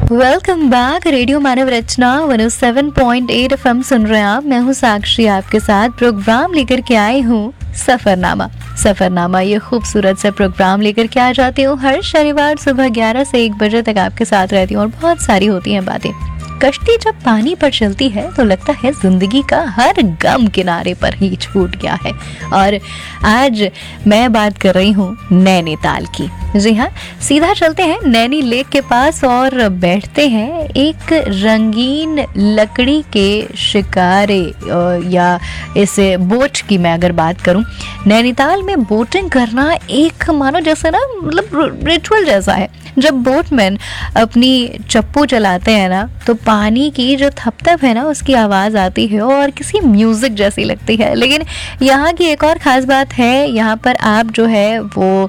Welcome back. Radio मानव रचना 107.8 FM सुन रहे हैं आप। मैं हूँ साक्षी, आपके साथ प्रोग्राम लेकर के आई हूँ सफरनामा। ये खूबसूरत सा प्रोग्राम लेकर के आ जाती हूँ हर शनिवार सुबह 11 से 1 बजे तक आपके साथ रहती हूँ और बहुत सारी होती हैं बातें। कश्ती जब पानी पर चलती है तो लगता है जिंदगी का हर गम किनारे पर ही छूट गया है। और आज मैं बात कर रही हूँ नैनीताल की। जी हाँ, सीधा चलते हैं नैनी लेक के पास और बैठते हैं एक रंगीन लकड़ी के शिकारे या इस बोट की मैं अगर बात करूं, नैनीताल में बोटिंग करना एक मानो जैसे ना मतलब रिचुअल जैसा है। जब बोटमैन अपनी चप्पू चलाते हैं ना तो पानी की जो थपथप है ना उसकी आवाज़ आती है और किसी म्यूज़िक जैसी लगती है। लेकिन यहाँ की एक और ख़ास बात है, यहाँ पर आप जो है वो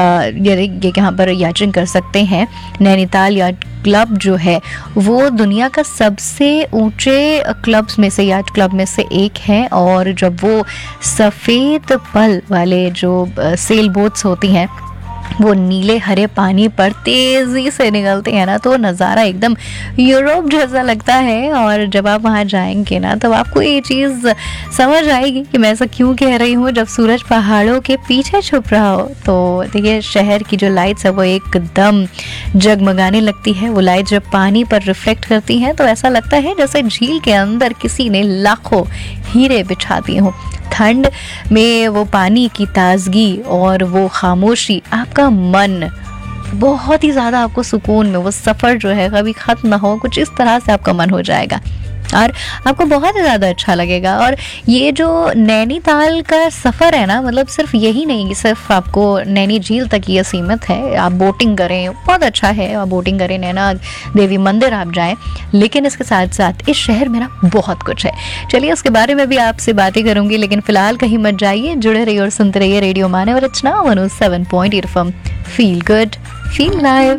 ये यहाँ पर याचिंग कर सकते हैं। नैनीताल याट क्लब जो है वो दुनिया का सबसे ऊंचे क्लब्स में से याट क्लब में से एक है। और जब वो सफ़ेद पल वाले जो सेल बोट्स होती हैं वो नीले हरे पानी पर तेज़ी से निकलते हैं ना तो नज़ारा एकदम यूरोप जैसा लगता है। और जब आप वहाँ जाएंगे ना तब आपको ये चीज़ समझ आएगी कि मैं ऐसा क्यों कह रही हूँ। जब सूरज पहाड़ों के पीछे छुप रहा हो तो देखिए शहर की जो लाइट्स है वो एकदम जगमगाने लगती है। वो लाइट जब पानी पर रिफ्लेक्ट करती हैं तो ऐसा लगता है जैसे झील के अंदर किसी ने लाखों हीरे बिछा दिए हों। ठंड में वो पानी की ताजगी और वो खामोशी, आपका मन बहुत ही ज़्यादा आपको सुकून में, वो सफ़र जो है कभी ख़त्म ना हो, कुछ इस तरह से आपका मन हो जाएगा और आपको बहुत ही ज़्यादा अच्छा लगेगा। और ये जो नैनीताल का सफ़र है ना, मतलब सिर्फ यही नहीं कि सिर्फ आपको नैनी झील तक ये सीमित है। आप बोटिंग करें, बहुत अच्छा है, आप बोटिंग करें, नैना देवी मंदिर आप जाएं, लेकिन इसके साथ साथ इस शहर में ना बहुत कुछ है। चलिए उसके बारे में भी आपसे बातें करूँगी, लेकिन फ़िलहाल कहीं मत जाइए, जुड़े रहिए और सुनते रहिए रेडियो मानव रचना 107.8 FM. Feel good, feel live.